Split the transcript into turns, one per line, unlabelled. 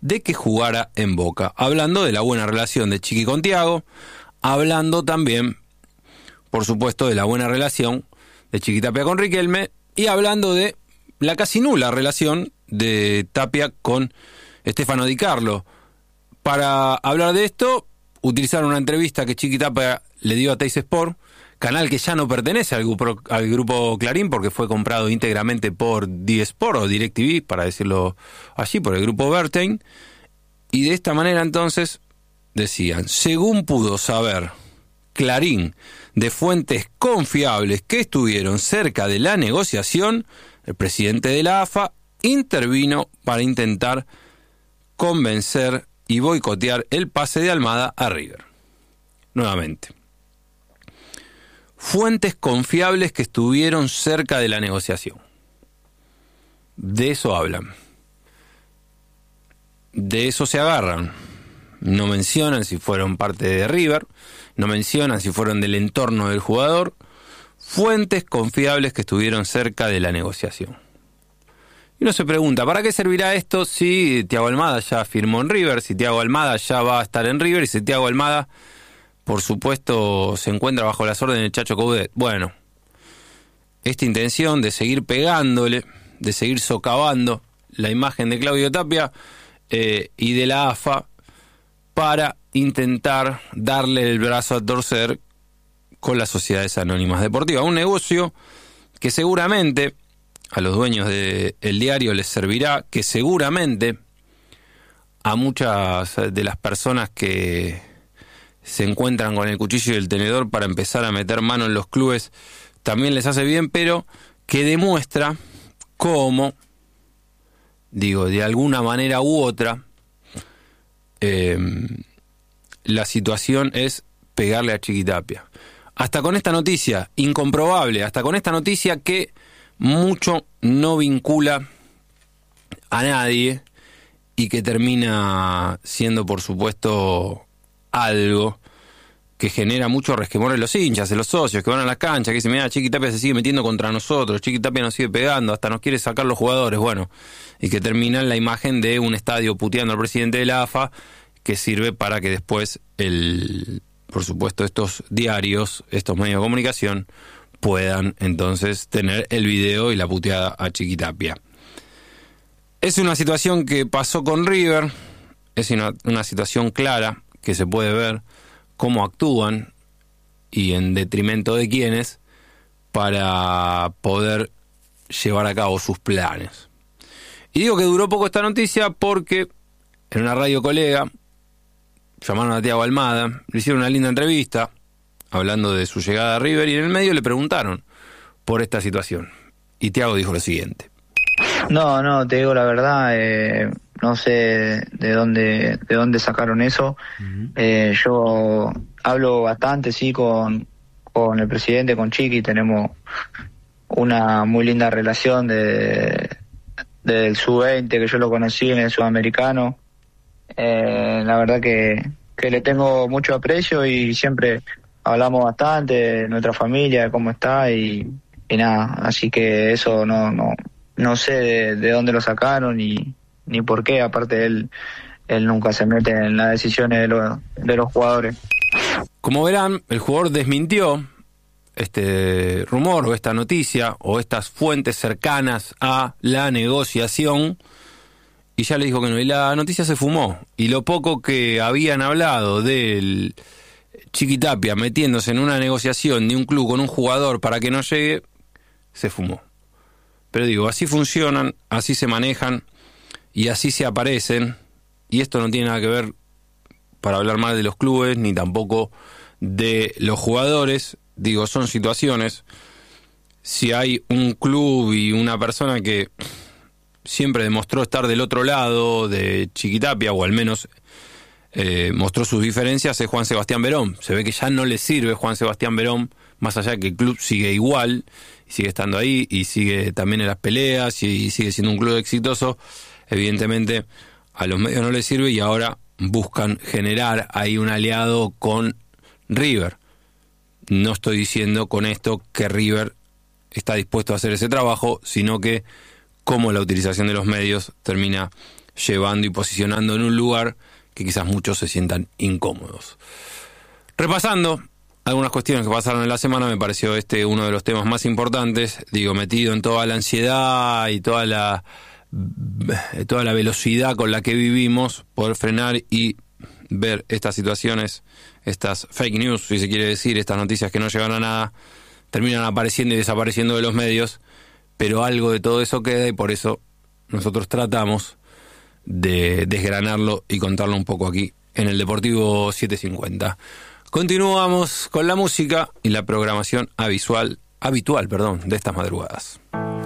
de que jugara en Boca, hablando de la buena relación de Chiqui con Thiago, hablando también, por supuesto, de la buena relación de Chiqui Tapia con Riquelme y hablando de la casi nula relación de Tapia con Stefano Di Carlo. Para hablar de esto, utilizaron una entrevista que Chiqui Tapia le dio a Teis Sport, canal que ya no pertenece al grupo Clarín porque fue comprado íntegramente por D-Sport o DirecTV, para decirlo allí, por el grupo Bertein. Y de esta manera entonces decían, según pudo saber Clarín de fuentes confiables que estuvieron cerca de la negociación, el presidente de la AFA intervino para intentar convencer y boicotear el pase de Almada a River. Nuevamente, fuentes confiables que estuvieron cerca de la negociación. De eso hablan. De eso se agarran. No mencionan si fueron parte de River, no mencionan si fueron del entorno del jugador. Fuentes confiables que estuvieron cerca de la negociación. Y uno se pregunta, ¿para qué servirá esto si Thiago Almada ya firmó en River, si Thiago Almada ya va a estar en River y si Thiago Almada, por supuesto, se encuentra bajo las órdenes del Chacho Coudet? Bueno, esta intención de seguir pegándole, de seguir socavando la imagen de Claudio Tapia y de la AFA para intentar darle el brazo a torcer con las sociedades anónimas deportivas. Un negocio que seguramente a los dueños del diario les servirá, que seguramente a muchas de las personas que se encuentran con el cuchillo y el tenedor para empezar a meter mano en los clubes también les hace bien, pero que demuestra cómo, digo, de alguna manera u otra, la situación es pegarle a Chiqui Tapia. Hasta con esta noticia incomprobable, hasta con esta noticia que mucho no vincula a nadie y que termina siendo, por supuesto, algo que genera mucho resquemor en los hinchas, en los socios que van a la cancha, que dicen, mira, Chiqui Tapia se sigue metiendo contra nosotros, Chiqui Tapia nos sigue pegando, hasta nos quiere sacar los jugadores, bueno, y que termina en la imagen de un estadio puteando al presidente de la AFA, que sirve para que después por supuesto, estos diarios, estos medios de comunicación, puedan entonces tener el video y la puteada a Chiqui Tapia. Es una situación que pasó con River, es una situación clara que se puede ver cómo actúan y en detrimento de quiénes para poder llevar a cabo sus planes. Y digo que duró poco esta noticia porque en una radio colega llamaron a Thiago Almada, le hicieron una linda entrevista hablando de su llegada a River y en el medio le preguntaron por esta situación. Y Thiago dijo lo siguiente.
No, te digo la verdad, no sé de dónde sacaron eso. Yo hablo bastante, sí, con el presidente, con Chiqui, tenemos una muy linda relación del sub-20, que yo lo conocí en el sudamericano. La verdad que le tengo mucho aprecio y siempre hablamos bastante de nuestra familia, de cómo está y nada, así que eso no sé de dónde lo sacaron ni por qué, aparte él nunca se mete en las decisiones de los jugadores.
Como verán, el jugador desmintió este rumor o esta noticia o estas fuentes cercanas a la negociación y ya le dijo que no, y la noticia se fumó, y lo poco que habían hablado del Chiqui Tapia metiéndose en una negociación de un club con un jugador para que no llegue, se fumó. Pero digo, así funcionan, así se manejan y así se aparecen, y esto no tiene nada que ver para hablar mal de los clubes ni tampoco de los jugadores. Digo, son situaciones. Si hay un club y una persona que siempre demostró estar del otro lado de Chiqui Tapia, o al menos mostró sus diferencias, es Juan Sebastián Verón. Se ve que ya no le sirve Juan Sebastián Verón, más allá de que el club sigue igual, y sigue estando ahí, y sigue también en las peleas, y sigue siendo un club exitoso. Evidentemente a los medios no les sirve, y ahora buscan generar ahí un aliado con River. No estoy diciendo con esto que River está dispuesto a hacer ese trabajo, sino que cómo la utilización de los medios termina llevando y posicionando en un lugar que quizás muchos se sientan incómodos. Repasando algunas cuestiones que pasaron en la semana, me pareció uno de los temas más importantes, metido en toda la ansiedad y toda la velocidad con la que vivimos, poder frenar y ver estas situaciones, estas fake news, si se quiere decir, estas noticias que no llegan a nada, terminan apareciendo y desapareciendo de los medios, pero algo de todo eso queda, y por eso nosotros tratamos de desgranarlo y contarlo un poco aquí en el Deportivo 750. Continuamos con la música y la programación habitual de estas madrugadas.